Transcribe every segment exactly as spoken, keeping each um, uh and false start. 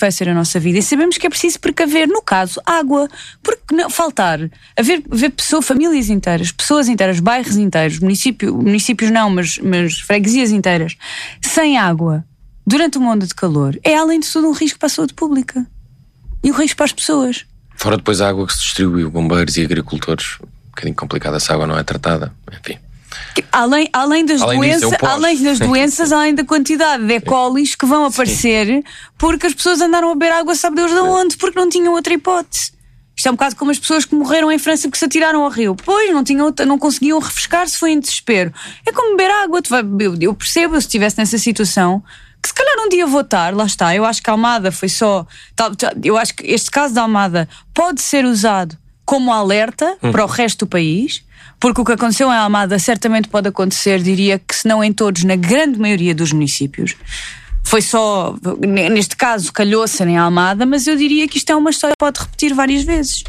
vai ser a nossa vida e sabemos que é preciso precaver, no caso, água. Porque não faltar, haver, haver pessoas, famílias inteiras, pessoas inteiras, bairros inteiros, município, municípios não, mas, mas freguesias inteiras, sem água durante uma onda de calor, é além de tudo um risco para a saúde pública e um risco para as pessoas. Fora depois a água que se distribui, bombeiros e agricultores, um bocadinho complicada se a água não é tratada, enfim. Além, além, das além, doença, disso, além das doenças, além da quantidade de E. colis que vão aparecer, sim, porque as pessoas andaram a beber água, sabe Deus de onde, porque não tinham outra hipótese. Isto é um bocado como as pessoas que morreram em França porque se atiraram ao rio. Pois, não, tinham, não conseguiam refrescar-se, foi em desespero. É como beber água. Tu vai, eu, eu percebo, se estivesse nessa situação, que se calhar um dia vou estar, lá está. Eu acho que a Almada foi só... Eu acho que este caso da Almada pode ser usado como alerta hum. para o resto do país, porque o que aconteceu em Almada certamente pode acontecer, diria que se não em todos, na grande maioria dos municípios. Foi só, neste caso, calhou-se em Almada, mas eu diria que isto é uma história que pode repetir várias vezes.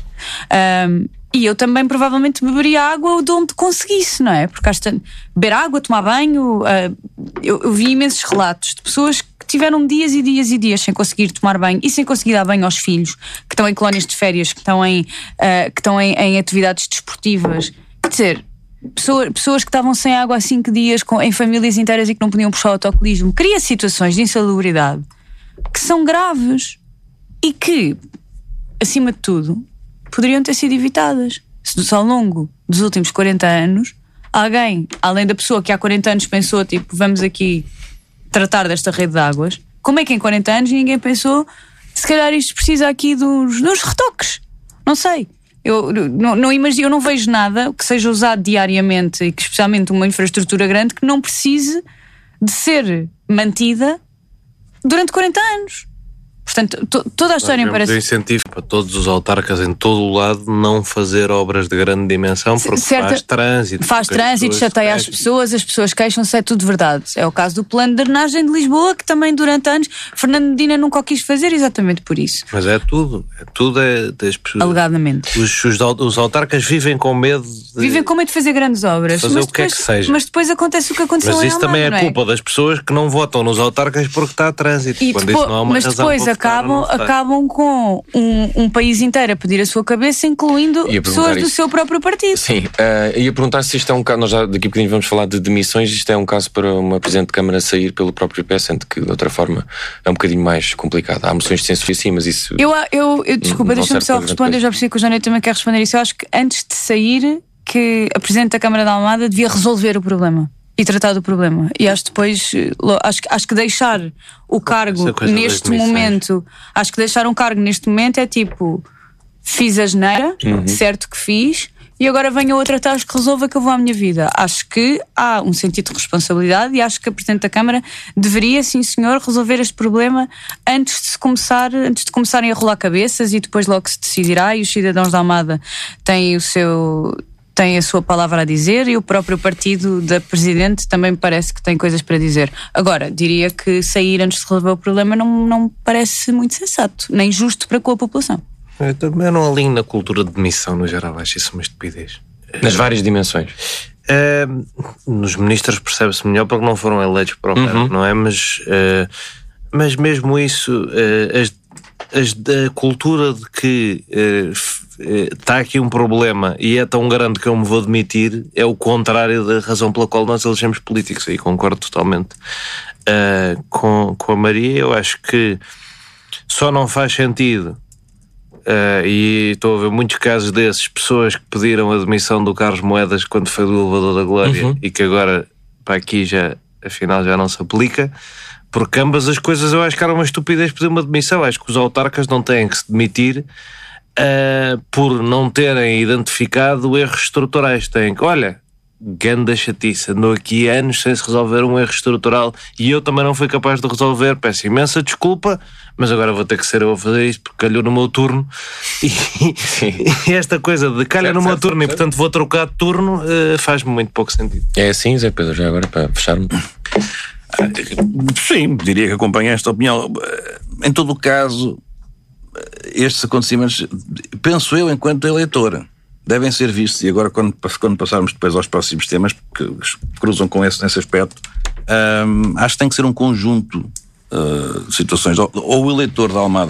Um, e eu também provavelmente beberia água de onde conseguisse, não é? Porque hasta beber água, tomar banho, uh, eu, eu vi imensos relatos de pessoas que tiveram dias e dias e dias sem conseguir tomar banho e sem conseguir dar banho aos filhos, que estão em colónias de férias, que estão em, uh, que estão em, em atividades desportivas. Quer dizer, pessoas, pessoas que estavam sem água há cinco dias com, em famílias inteiras e que não podiam puxar o autocolismo. Cria situações de insalubridade que são graves e que, acima de tudo, poderiam ter sido evitadas se ao longo dos últimos quarenta anos alguém, além da pessoa que há quarenta anos pensou, tipo, vamos aqui tratar desta rede de águas, como é que em quarenta anos ninguém pensou, se calhar isto precisa aqui dos, dos retoques? Não sei. Eu não, não imagino, eu não vejo nada que seja usado diariamente e que, especialmente uma infraestrutura grande, que não precise de ser mantida durante quarenta anos. Portanto, to, toda a história me parece... um incentivo para todos os autarcas em todo o lado não fazer obras de grande dimensão, porque certo, faz trânsito. Faz trânsito, chateia as pessoas, as pessoas queixam-se, é tudo verdade. É o caso do plano de drenagem de Lisboa, que também durante anos Fernando Medina nunca o quis fazer exatamente por isso. Mas é tudo, é tudo é das pessoas. Alegadamente. Os, os, os autarcas vivem com medo de... Vivem com medo de fazer grandes obras. Fazer mas o que depois, é que seja. Mas depois acontece o que aconteceu mas em isso Almada, também é é culpa das pessoas que não votam nos autarcas porque está a trânsito. E quando depois, isso não há uma mas razão depois para acabam, votar, acabam com um, um país inteiro a pedir a sua cabeça, incluindo pessoas do seu próprio partido. Sim, uh, ia perguntar se isto é um caso, nós já daqui a bocadinho vamos falar de demissões, isto é um caso para uma Presidente de Câmara sair pelo próprio P E S, sendo que de outra forma é um bocadinho mais complicado. Há moções de censura sim, mas isso... Eu, eu, eu desculpa, deixa-me só responder, eu já percebi que o João também quer responder isso. Eu acho que antes de sair, que a Presidente da Câmara da Almada devia resolver o problema e tratar do problema. E acho depois, acho, acho que deixar o cargo neste momento, acho que deixar um cargo neste momento é tipo, fiz a geneira, uhum. certo que fiz, e agora venha outra task que resolva que eu vou à minha vida. Acho que há um sentido de responsabilidade e acho que a Presidente da Câmara deveria, sim senhor, resolver este problema antes de se começar, antes de começarem a rolar cabeças e depois logo se decidirá, e os cidadãos da Almada têm o seu... tem a sua palavra a dizer e o próprio partido da Presidente também me parece que tem coisas para dizer. Agora, diria que sair antes de resolver o problema não, não me parece muito sensato, nem justo para com a população. Eu também não alinho na cultura de demissão no geral, acho isso uma estupidez. Nas várias dimensões. É, nos ministros percebe-se melhor porque não foram eleitos para o cargo, uhum. não é? Mas, é, mas mesmo isso, é, as, as, a cultura de que... É, está aqui um problema e é tão grande que eu me vou demitir é o contrário da razão pela qual nós elegemos políticos, aí concordo totalmente uh, com, com a Maria. Eu acho que só não faz sentido uh, e estou a ver muitos casos desses, pessoas que pediram a demissão do Carlos Moedas quando foi do elevador da Glória uhum. e que agora para aqui já afinal já não se aplica, porque ambas as coisas eu acho que era uma estupidez pedir uma demissão. Acho que os autarcas não têm que se demitir Uh, por não terem identificado erros estruturais. Têm que, olha, ganda chatice, andou aqui anos sem se resolver um erro estrutural e eu também não fui capaz de resolver, peço imensa desculpa, mas agora vou ter que ser eu a fazer isto porque calhou no meu turno e, e esta coisa de calha certo, no meu certo, turno certo. E portanto vou trocar de turno uh, faz-me muito pouco sentido. É assim, Zé Pedro, já agora para fecharmos. Sim, diria que acompanho esta opinião. Em todo o caso, estes acontecimentos, penso eu, enquanto eleitora, devem ser vistos, e agora quando, quando passarmos depois aos próximos temas que cruzam com esse nesse aspecto, hum, acho que tem que ser um conjunto uh, de situações. Ou, ou o eleitor da Almada